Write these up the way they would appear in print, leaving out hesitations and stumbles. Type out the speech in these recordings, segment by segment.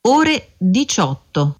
ore 18.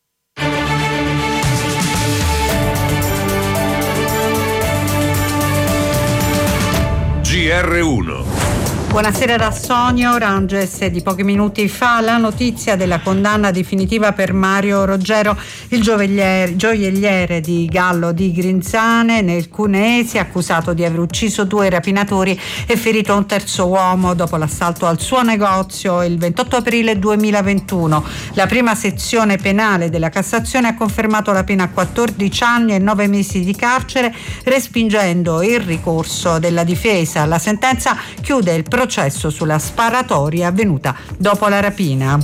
GR1. Buonasera da Sonia Oranges. Di pochi minuti fa la notizia della condanna definitiva per Mario Roggero, il gioielliere di Gallo di Grinzane nel Cuneese, accusato di aver ucciso 2 rapinatori e ferito un terzo uomo dopo l'assalto al suo negozio il 28 aprile 2021. La prima sezione penale della Cassazione ha confermato la pena a 14 anni e 9 mesi di carcere, respingendo il ricorso della difesa. La sentenza chiude il processo sulla sparatoria avvenuta dopo la rapina.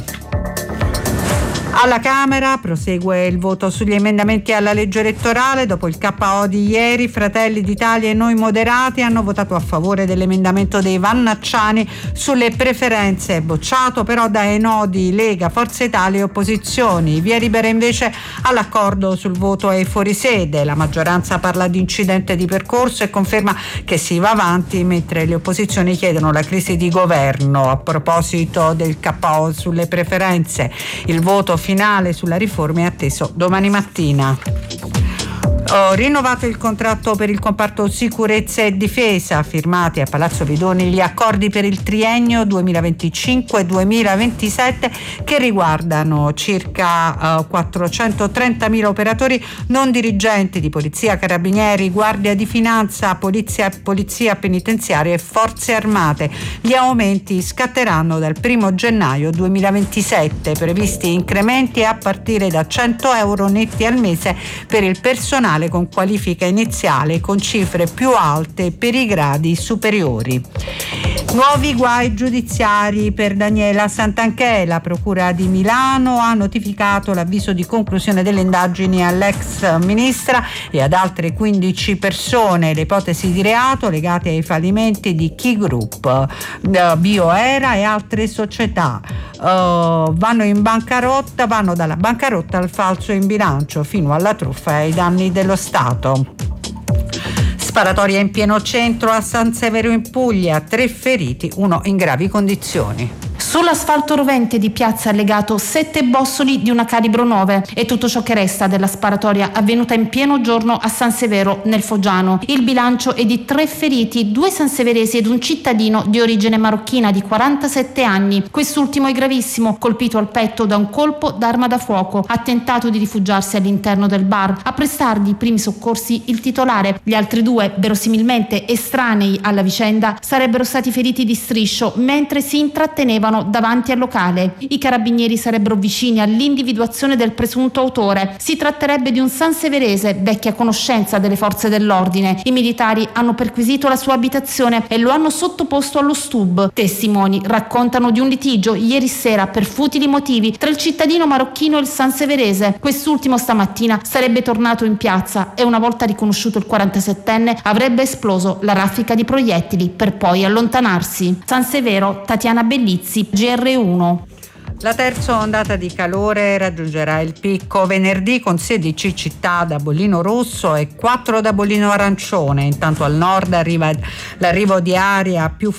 Alla Camera prosegue il voto sugli emendamenti alla legge elettorale. Dopo il KO di ieri, Fratelli d'Italia e Noi Moderati hanno votato a favore dell'emendamento dei Vannacciani sulle preferenze, bocciato però da Enodi, Lega, Forza Italia e opposizioni. Via libera invece all'accordo sul voto ai fuorisede. La maggioranza parla di incidente di percorso e conferma che si va avanti, mentre le opposizioni chiedono la crisi di governo. A proposito del KO sulle preferenze, il voto finale sulla riforma è atteso domani mattina. Rinnovato il contratto per il comparto sicurezza e difesa, firmati a Palazzo Vidoni gli accordi per il triennio 2025-2027 che riguardano circa 430.000 operatori non dirigenti di polizia, carabinieri, guardia di finanza, polizia penitenziaria e forze armate. Gli aumenti scatteranno dal 1 gennaio 2027, previsti incrementi a partire da 100 euro netti al mese per il personale con qualifica iniziale, con cifre più alte per i gradi superiori. Nuovi guai giudiziari per Daniela Santanchè. La Procura di Milano ha notificato l'avviso di conclusione delle indagini all'ex ministra e ad altre 15 persone. Le ipotesi di reato legate ai fallimenti di Ki Group, Bioera e altre società vanno dalla bancarotta al falso in bilancio fino alla truffa ai danni dello Stato. Sparatoria in pieno centro a San Severo in Puglia, 3 feriti, 1 in gravi condizioni. Sull'asfalto rovente di piazza Allegato 7 bossoli di una calibro 9 è tutto ciò che resta della sparatoria avvenuta in pieno giorno a San Severo nel Foggiano. Il bilancio è di 3 feriti, 2 sanseveresi ed un cittadino di origine marocchina di 47 anni. Quest'ultimo è gravissimo, colpito al petto da un colpo d'arma da fuoco. Ha tentato di rifugiarsi all'interno del bar. A prestargli i primi soccorsi il titolare. Gli altri 2, verosimilmente estranei alla vicenda, sarebbero stati feriti di striscio mentre si intrattenevano davanti al locale. I carabinieri sarebbero vicini all'individuazione del presunto autore. Si tratterebbe di un sanseverese, vecchia conoscenza delle forze dell'ordine. I militari hanno perquisito la sua abitazione e lo hanno sottoposto allo STUB. Testimoni raccontano di un litigio ieri sera per futili motivi tra il cittadino marocchino e il sanseverese. Quest'ultimo stamattina sarebbe tornato in piazza e una volta riconosciuto il 47enne avrebbe esploso la raffica di proiettili per poi allontanarsi. San Severo, Tatiana Bellizzi, GR1. La terza ondata di calore raggiungerà il picco venerdì con 16 città da bollino rosso e 4 da bollino arancione. Intanto al nord arriva l'arrivo di aria più